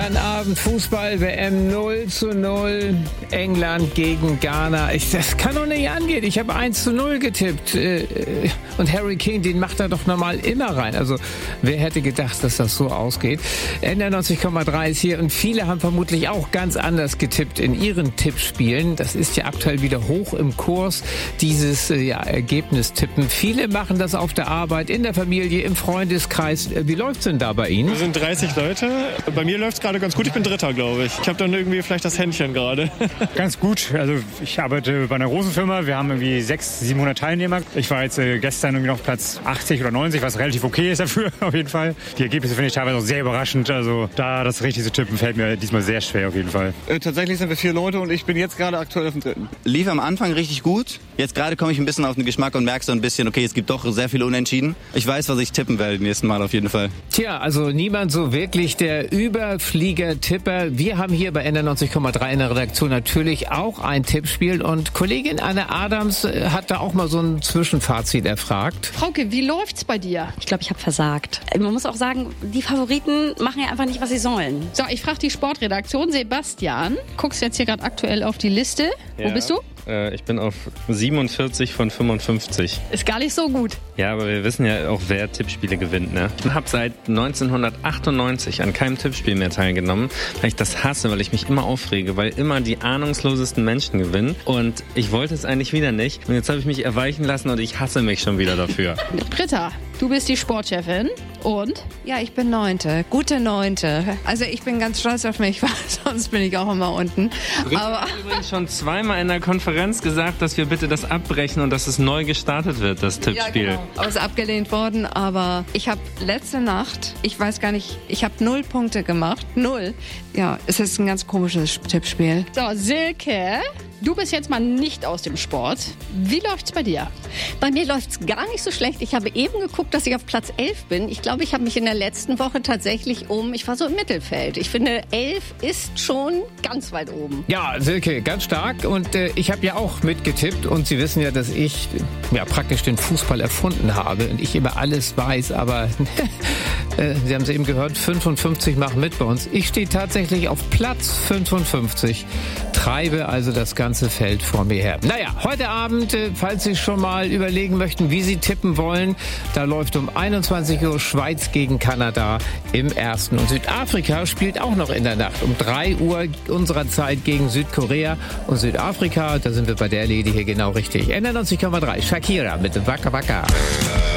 Ein Abend Fußball, WM 0:0, England gegen Ghana. Das kann doch nicht angehen. Ich habe 1:0 getippt. Und Harry Kane, den macht er doch normal immer rein. Also wer hätte gedacht, dass das so ausgeht? NDR 90,3 ist hier und viele haben vermutlich auch ganz anders getippt in ihren Tippspielen. Das ist ja aktuell wieder hoch im Kurs, dieses Ergebnistippen. Viele machen das auf der Arbeit, in der Familie, im Freundeskreis. Wie läuft's denn da bei Ihnen? Wir sind 30 Leute. Bei mir läuft's gerade ganz gut. Ich bin Dritter, glaube ich. Ich habe dann irgendwie vielleicht das Händchen gerade. Ganz gut. Also ich arbeite bei einer großen Firma. Wir haben irgendwie 600-700 Teilnehmer. Ich war jetzt gestern irgendwie noch Platz 80 oder 90, was relativ okay ist dafür auf jeden Fall. Die Ergebnisse finde ich teilweise auch sehr überraschend. Also da das richtig zu tippen fällt mir diesmal sehr schwer auf jeden Fall. Tatsächlich sind wir 4 Leute und ich bin jetzt gerade aktuell auf dem 3. Lief am Anfang richtig gut. Jetzt gerade komme ich ein bisschen auf den Geschmack und merke so ein bisschen, okay, es gibt doch sehr viele Unentschieden. Ich weiß, was ich tippen werde nächsten Mal auf jeden Fall. Tja, also niemand so wirklich der Überflieger-Tipper. Wir haben hier bei NDR 90,3 in der Redaktion natürlich auch ein Tippspiel und Kollegin Anne Adams hat da auch mal so ein Zwischenfazit erfragt. Frauke, wie läuft's bei dir? Ich glaube, ich habe versagt. Man muss auch sagen, die Favoriten machen ja einfach nicht, was sie sollen. So, ich frage die Sportredaktion. Sebastian, guckst jetzt hier gerade aktuell auf die Liste. Ja. Wo bist du? Ich bin auf 47 von 55. Ist gar nicht so gut. Ja, aber wir wissen ja auch, wer Tippspiele gewinnt, ne? Ich habe seit 1998 an keinem Tippspiel mehr teilgenommen, weil ich das hasse, weil ich mich immer aufrege, weil immer die ahnungslosesten Menschen gewinnen. Und ich wollte es eigentlich wieder nicht. Und jetzt habe ich mich erweichen lassen und ich hasse mich schon wieder dafür. Britta, du bist die Sportchefin und? Ja, ich bin 9. Gute 9. Also ich bin ganz stolz auf mich, weil sonst bin ich auch immer unten. Aber ich habe übrigens schon zweimal in der Konferenz gesagt, dass wir bitte das abbrechen und dass es neu gestartet wird, das Tippspiel. Ja, genau. Aber es ist abgelehnt worden, aber ich habe letzte Nacht, ich weiß gar nicht, ich habe 0 Punkte gemacht. 0. Ja, es ist ein ganz komisches Tippspiel. So, Silke, du bist jetzt mal nicht aus dem Sport. Wie läuft's bei dir? Bei mir läuft's gar nicht so schlecht. Ich habe eben geguckt, dass ich auf Platz 11 bin. Ich glaube, ich habe mich in der letzten Woche tatsächlich ich war so im Mittelfeld. Ich finde, 11 ist schon ganz weit oben. Ja, Silke, ganz stark. Und ich habe ja auch mitgetippt. Und Sie wissen ja, dass ich praktisch den Fußball erfunden habe und ich immer alles weiß. Aber Sie haben es eben gehört, 55 machen mit bei uns. Ich stehe tatsächlich auf Platz 55, treibe also das ganze Feld vor mir her. Naja, heute Abend, falls Sie schon mal überlegen möchten, wie Sie tippen wollen, da läuft um 21 Uhr Schweiz gegen Kanada im ersten. Und Südafrika spielt auch noch in der Nacht um 3 Uhr unserer Zeit gegen Südkorea. Und Südafrika, da sind wir bei der Lady hier genau richtig. NDR 90,3, Shakira mit Waka Waka.